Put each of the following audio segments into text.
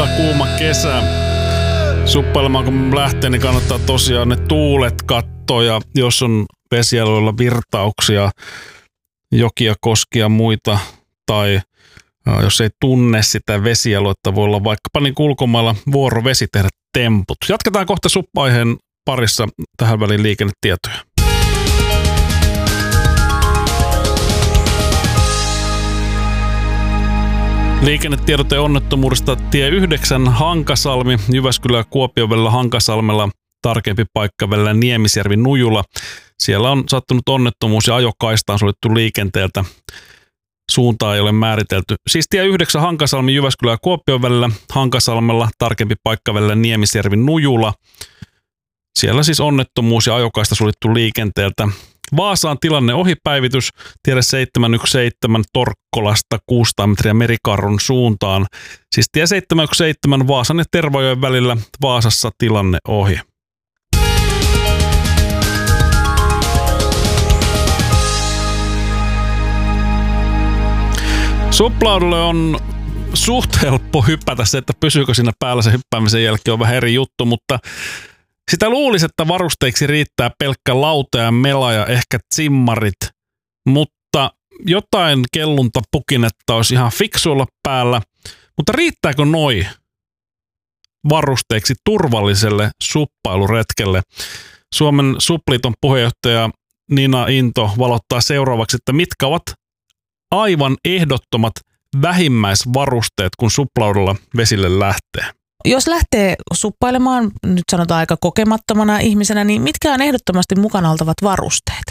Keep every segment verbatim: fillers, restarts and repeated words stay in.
hyvä kuuma kesä. Suppailemaan kun lähtee, niin kannattaa tosiaan ne tuulet katsoa. Ja jos on vesialueilla virtauksia, jokia, koskia, muita, tai jos ei tunne sitä vesialuetta, voi olla vaikkapa niin ulkomailla vuorovesi tehdä temput. Jatketaan kohta suppa-aiheen parissa tähän väliin liikennetietoja. Liikennetiedote onnettomuudesta tie yhdeksän Hankasalmi, Jyväskylä ja Kuopion välillä Hankasalmella, tarkempi paikka välillä Niemisjärvi Nujula. Siellä on sattunut onnettomuus ja ajokaista on suljettu liikenteeltä. Suuntaa ei ole määritelty. Siis tie yhdeksän Hankasalmi, Jyväskylä ja Kuopion välillä Hankasalmella, tarkempi paikka välillä Niemisjärvi Nujula. Siellä siis onnettomuus ja ajokaista suljettu liikenteeltä. Vaasaan tilanne ohipäivitys, tielle seitsemän yksi seitsemän Torkkolasta kuusisataa metriä Merikarron suuntaan. Siis tie seitsemän yksi seitsemän Vaasan ja Tervajoen välillä, Vaasassa tilanne ohi. Suplaudulle on suht helppo hypätä, se, että pysyykö siinä päällä se hyppäämisen jälkeen on vähän eri juttu, mutta sitä luulisi, että varusteiksi riittää pelkkä lauta ja mela ja ehkä tsimmarit, mutta jotain kelluntapukinetta olisi ihan fiksu olla päällä. Mutta riittääkö noi varusteiksi turvalliselle suppailuretkelle? Suomen Supliiton puheenjohtaja Nina Into valottaa seuraavaksi, että mitkä ovat aivan ehdottomat vähimmäisvarusteet, kun suplaudulla vesille lähtee. Jos lähtee suppailemaan, nyt sanotaan aika kokemattomana ihmisenä, niin mitkä on ehdottomasti mukana oltavat varusteet?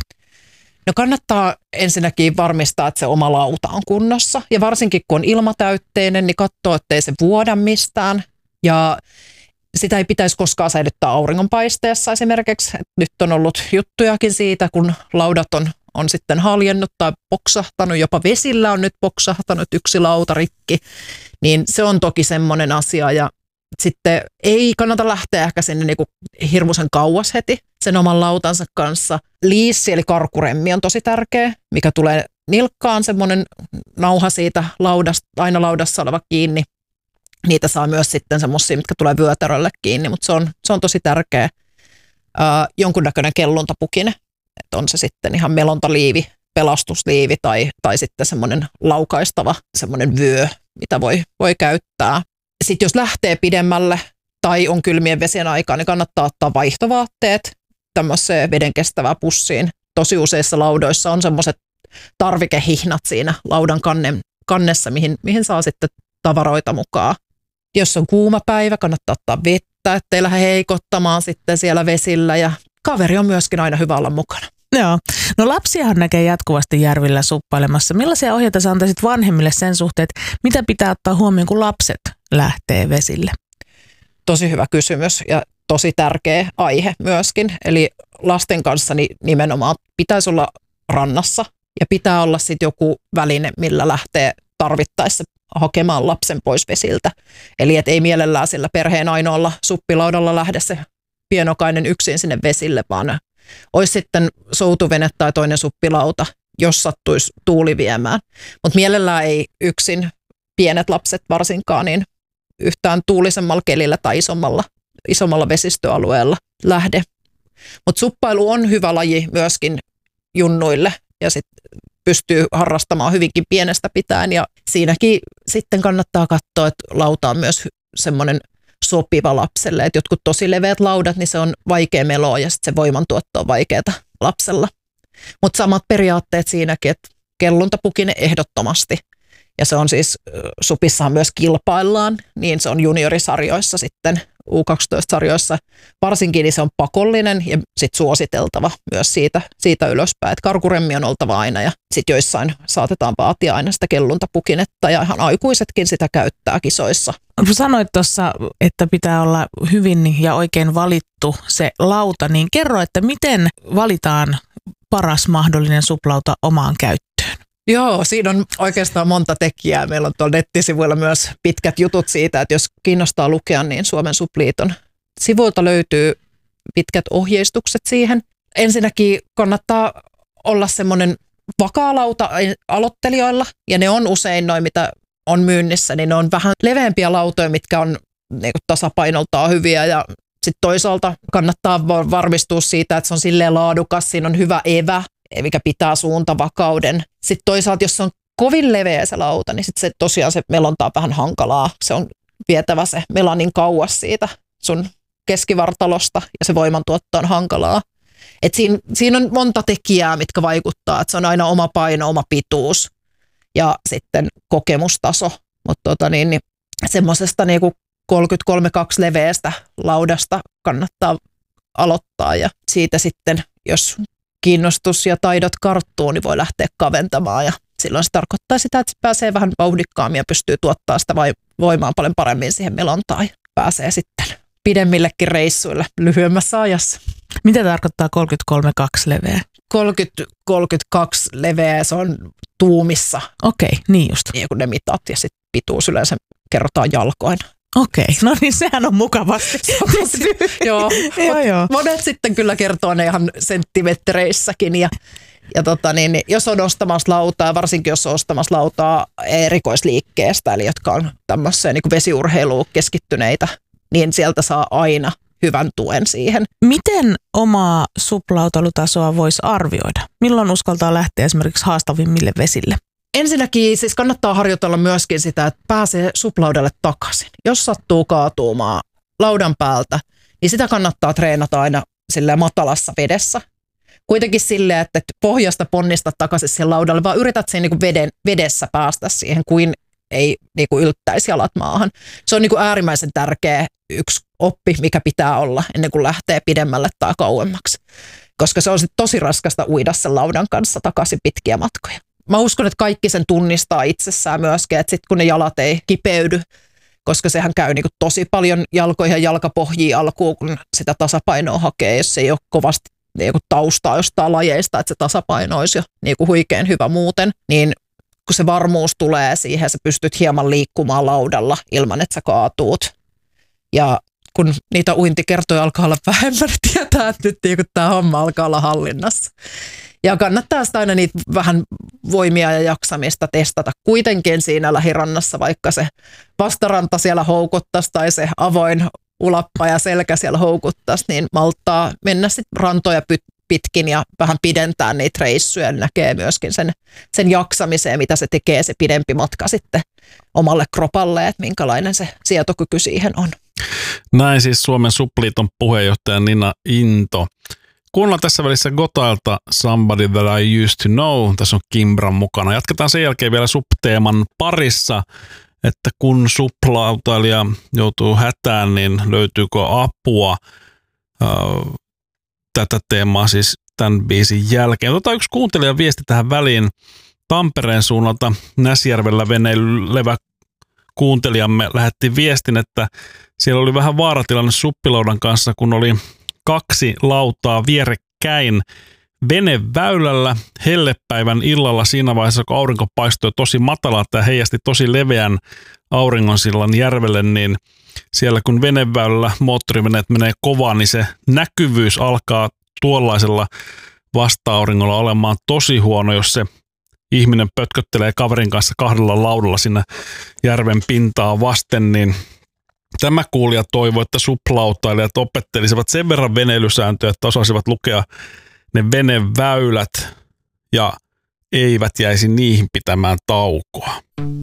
No kannattaa ensinnäkin varmistaa, että se oma lauta on kunnossa. Ja varsinkin kun on ilmatäytteinen, niin katsoo, ettei se vuoda mistään. Ja sitä ei pitäisi koskaan säilyttää auringonpaisteessa esimerkiksi. Nyt on ollut juttujakin siitä, kun laudat on, on sitten haljennut tai poksahtanut. Jopa vesillä on nyt poksahtanut yksi lauta rikki. Niin se on toki semmoinen asia. Ja sitten ei kannata lähteä ehkä sinne niinku hirmuisen kauas heti sen oman lautansa kanssa. Liissi eli karkuremmi on tosi tärkeä, mikä tulee nilkkaan, semmoinen nauha siitä laudasta, aina laudassa oleva kiinni. Niitä saa myös sitten semmoisia, mitkä tulee vyötärölle kiinni, mutta se on, se on tosi tärkeä. Ää, jonkunnäköinen kelluntapukine, että on se sitten ihan melontaliivi, pelastusliivi tai, tai sitten semmoinen laukaistava semmoinen vyö, mitä voi, voi käyttää. Sitten jos lähtee pidemmälle tai on kylmien vesien aikaa, niin kannattaa ottaa vaihtovaatteet tämmöiseen vedenkestävään pussiin. Tosi useissa laudoissa on semmoiset tarvikehihnat siinä laudan kannen, kannessa, mihin, mihin saa sitten tavaroita mukaan. Jos on kuuma päivä, kannattaa ottaa vettä, ettei lähde heikottamaan sitten siellä vesillä. Ja kaveri on myöskin aina hyvä olla mukana. Joo. No lapsiahan näkee jatkuvasti järvillä suppailemassa. Millaisia ohjeita sä antaisit vanhemmille sen suhteen, että mitä pitää ottaa huomioon, kun lapset lähtee vesille? Tosi hyvä kysymys ja tosi tärkeä aihe myöskin. Eli lasten kanssa nimenomaan pitäisi olla rannassa ja pitää olla sitten joku väline, millä lähtee tarvittaessa hakemaan lapsen pois vesiltä. Eli et ei mielellään sillä perheen ainoalla suppilaudalla lähde se pienokainen yksin sinne vesille, vaan olisi sitten soutuvene tai toinen suppilauta, jos sattuisi tuuli viemään. Mutta mielellään ei yksin pienet lapset varsinkaan niin yhtään tuulisemmalla kelillä tai isommalla, isommalla vesistöalueella lähde. Mutta suppailu on hyvä laji myöskin junnuille ja sit pystyy harrastamaan hyvinkin pienestä pitäen. Ja siinäkin sitten kannattaa katsoa, että lauta on myös semmoinen sopiva lapselle. Et jotkut tosi leveät laudat, niin se on vaikea meloa ja sit se voimantuotto on vaikeaa lapsella. Mutta samat periaatteet siinäkin, että kelluntapukine ehdottomasti. Ja se on siis, supissahan myös kilpaillaan, niin se on juniorisarjoissa sitten, U kaksitoista-sarjoissa varsinkin, niin se on pakollinen ja sitten suositeltava myös siitä, siitä ylöspäin. Että karkuremmi on oltava aina ja sitten joissain saatetaan vaatia aina sitä kelluntapukinetta ja ihan aikuisetkin sitä käyttää kisoissa. Sanoit tuossa, että pitää olla hyvin ja oikein valittu se lauta, niin kerro, että miten valitaan paras mahdollinen suplauta omaan käyttöön? Joo, siinä on oikeastaan monta tekijää. Meillä on tuolla nettisivuilla myös pitkät jutut siitä, että jos kiinnostaa lukea, niin Suomen Supliiton sivuilta löytyy pitkät ohjeistukset siihen. Ensinnäkin kannattaa olla semmoinen vakaa lauta aloittelijoilla, ja ne on usein noin, mitä on myynnissä, niin ne on vähän leveämpiä lautoja, mitkä on niin kuin tasapainoltaan hyviä ja sitten toisaalta kannattaa varmistua siitä, että se on silleen laadukas, siinä on hyvä evä, mikä pitää suuntavakauden. Sitten toisaalta, jos se on kovin leveä se lauta, niin sitten se tosiaan se melonta on vähän hankalaa. Se on vietävä se mela niin kauas siitä sun keskivartalosta ja se voimantuotto on hankalaa. Et siinä, siinä on monta tekijää, mitkä vaikuttaa. Et se on aina oma paino, oma pituus ja sitten kokemustaso. Mutta tota niin, niin semmoisesta niinku kolmekymmentäkolme kaksi leveästä laudasta kannattaa aloittaa ja siitä sitten, jos kiinnostus ja taidot karttuu, niin voi lähteä kaventamaan ja silloin se tarkoittaa sitä, että se pääsee vähän vauhdikkaammin ja pystyy tuottaa sitä voimaa paljon paremmin siihen melontaan ja pääsee sitten pidemmillekin reissuille lyhyemmässä ajassa. Mitä tarkoittaa kolmekymmentäkolme kaksi leveä? kolmekymmentä kolmekymmentäkaksi leveä, se on tuumissa. Okei, niin just. Niin kun ne mitat ja sitten pituus yleensä kerrotaan jalkoina. Okei, no niin sehän on mukavasti. Joo, joo, joo. Monet sitten kyllä kertoo ne ihan senttimetreissäkin ja, ja tota niin, jos on ostamassa lautaa, varsinkin jos on ostamassa lautaa erikoisliikkeestä, eli jotka on tämmöiseen niin kuin vesiurheiluun keskittyneitä, niin sieltä saa aina hyvän tuen siihen. Miten omaa suplautailutasoa voisi arvioida? Milloin uskaltaa lähteä esimerkiksi haastavimmille vesille? Ensinnäkin siis kannattaa harjoitella myöskin sitä, että pääsee suplaudalle takaisin. Jos sattuu kaatumaan laudan päältä, niin sitä kannattaa treenata aina silleen matalassa vedessä. Kuitenkin silleen, että pohjasta ponnista takaisin siihen laudalle, vaan yrität sen niin kuin veden, vedessä päästä siihen, kuin ei niin kuin yltäisi jalat maahan. Se on niin kuin äärimmäisen tärkeä yksi oppi, mikä pitää olla ennen kuin lähtee pidemmälle tai kauemmaksi. Koska se on sit tosi raskasta uida sen laudan kanssa takaisin pitkiä matkoja. Mä uskon, että kaikki sen tunnistaa itsessään myöskin, että sitten kun ne jalat ei kipeydy, koska sehän käy niin kuin tosi paljon jalkoihin ja jalkapohjiin alkuun, kun sitä tasapainoa hakee, jos se ei ole kovasti niin kuin taustaa jostain lajeista, että se tasapaino olisi jo niin kuin huikean hyvä muuten, niin kun se varmuus tulee siihen, sä pystyt hieman liikkumaan laudalla ilman, että sä kaatuut. Ja kun niitä uintikertoja alkaa olla vähemmän, tietää, että nyt niin tämä homma alkaa olla hallinnassa. Ja kannattaa sitä aina niitä vähän voimia ja jaksamista testata kuitenkin siinä lähirannassa, vaikka se vastaranta siellä houkuttaisi tai se avoin ulappa ja selkä siellä houkuttaisi, niin malttaa mennä sitten rantoja pitkin ja vähän pidentää niitä reissuja. Näkee myöskin sen, sen jaksamiseen, mitä se tekee se pidempi matka sitten omalle kropalle, että minkälainen se sietokyky siihen on. Näin siis Suomen Supliiton puheenjohtaja Nina Into. Kuunnellaan tässä välissä Gotailta Somebody That I Used To Know. Tässä on Kimbran mukana. Jatketaan sen jälkeen vielä subteeman parissa, että kun suplautailija joutuu hätään, niin löytyykö apua äh, tätä teemaa siis tämän biisin jälkeen. Otetaan yksi kuuntelijan viesti tähän väliin Tampereen suunnalta. Näsjärvellä veneilevä kuuntelijamme lähetti viestin, että siellä oli vähän vaaratilanne suppilaudan kanssa, kun oli kaksi lautaa vierekkäin veneväylällä hellepäivän illalla siinä vaiheessa, kun aurinko paistoi tosi matalalta ja heijasti tosi leveän auringonsillan järvelle, niin siellä kun veneväylällä moottoriveneet menee kovaa, niin se näkyvyys alkaa tuollaisella vasta-auringolla olemaan tosi huono, jos se ihminen pötköttelee kaverin kanssa kahdella laudalla sinne järven pintaa vasten, niin tämä kuulija toivoi, että suplautailijat opettelisivat sen verran veneilysääntöjä, että osasivat lukea ne veneväylät ja eivät jäisi niihin pitämään taukoa.